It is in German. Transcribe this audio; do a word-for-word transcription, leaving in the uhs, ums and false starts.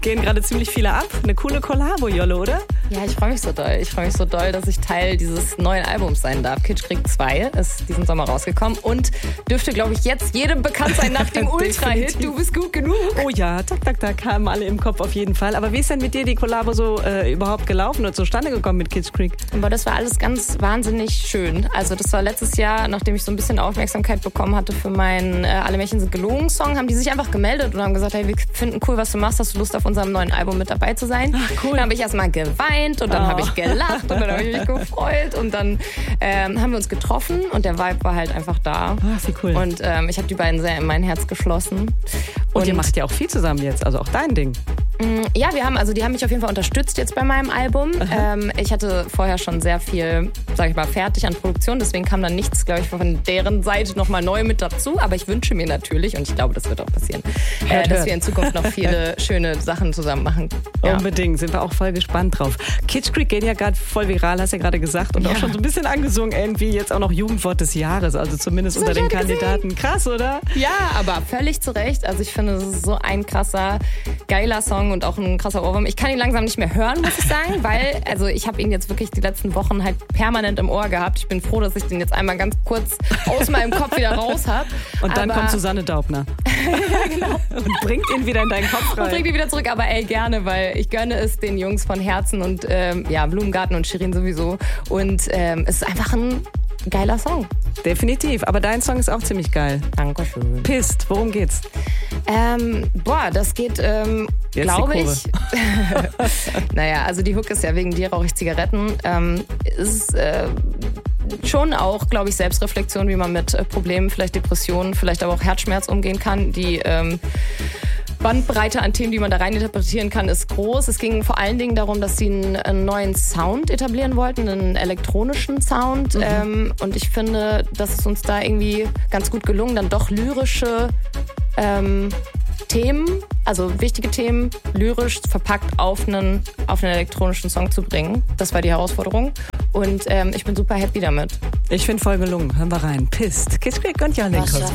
Gehen gerade ziemlich viele ab. Eine coole Kollabo, Jolle, oder? Ja, ich freue mich so doll. Ich freue mich so doll, dass ich Teil dieses neuen Albums sein darf. Kitschkrieg zwei ist diesen Sommer rausgekommen und dürfte, glaube ich, jetzt jedem bekannt sein nach dem Ultra-Hit. Du bist gut genug. Oh ja, tak, tak, tak, haben alle im Kopf auf jeden Fall. Aber wie ist denn mit dir die Kollabo so äh, überhaupt gelaufen und zustande gekommen mit Kitschkrieg? Aber das war alles ganz wahnsinnig schön. Also das war letztes Jahr, nachdem ich so ein bisschen Aufmerksamkeit bekommen hatte für meinen äh, Alle Märchen sind gelogen Song, haben die sich einfach gemeldet und haben gesagt, hey, wir finden cool, was du machst, hast du Lust auf unserem neuen Album mit dabei zu sein? Ach, cool. Dann habe ich erstmal geweint und dann oh. habe ich gelacht und dann habe ich mich gefreut und dann ähm, haben wir uns getroffen und der Vibe war halt einfach da. Ach, wie cool. Und ähm, ich habe die beiden sehr in mein Herz geschlossen. Und, und ihr macht ja auch viel zusammen jetzt, also auch dein Ding. Ja, wir haben, also die haben mich auf jeden Fall unterstützt jetzt bei meinem Album. Ähm, ich hatte vorher schon sehr viel, sag ich mal, fertig an Produktion, deswegen kam dann nichts, glaube ich, von deren Seite nochmal neu mit dazu. Aber ich wünsche mir natürlich, und ich glaube, das wird auch passieren, hört, äh, dass hört. wir in Zukunft noch viele schöne Sachen zusammen machen. Ja. Unbedingt, sind wir auch voll gespannt drauf. Kitschkrieg geht ja gerade voll viral, hast du ja gerade gesagt, und ja. auch schon so ein bisschen angesungen, irgendwie jetzt auch noch Jugendwort des Jahres, also zumindest das unter den Kandidaten. Gesehen. Krass, oder? Ja, aber völlig zu Recht. Also ich finde, das ist so ein krasser, geiler Song und auch ein krasser Ohrwurm. Ich kann ihn langsam nicht mehr hören, muss ich sagen, weil also ich habe ihn jetzt wirklich die letzten Wochen halt permanent im Ohr gehabt. Ich bin froh, dass ich den jetzt einmal ganz kurz aus meinem Kopf wieder raus habe. Und dann aber kommt Susanne Daubner. Ja, genau. Und bringt ihn wieder in deinen Kopf rein. Und bringt ihn wieder zurück, aber ey, gerne, weil ich gönne es den Jungs von Herzen und ähm, ja, Blumengarten und Shirin sowieso. Und ähm, es ist einfach ein geiler Song. Definitiv, aber dein Song ist auch ziemlich geil. Dankeschön. Pisst, worum geht's? Ähm, boah, das geht, ähm, glaube ich. Naja, also die Hook ist ja wegen dir rauche ich Zigaretten. Ähm, ist äh, schon auch, glaube ich, Selbstreflexion, wie man mit äh, Problemen, vielleicht Depressionen, vielleicht aber auch Herzschmerz umgehen kann. Die ähm, Bandbreite an Themen, die man da rein interpretieren kann, ist groß. Es ging vor allen Dingen darum, dass sie einen, einen neuen Sound etablieren wollten, einen elektronischen Sound. Mhm. Ähm, und ich finde, das ist uns da irgendwie ganz gut gelungen, dann doch lyrische ähm, Themen, also wichtige Themen, lyrisch verpackt auf einen, auf einen elektronischen Song zu bringen. Das war die Herausforderung. Und ähm, ich bin super happy damit. Ich finde voll gelungen. Hören wir rein. Pisst. Kitschkrieg und Jan Linkows.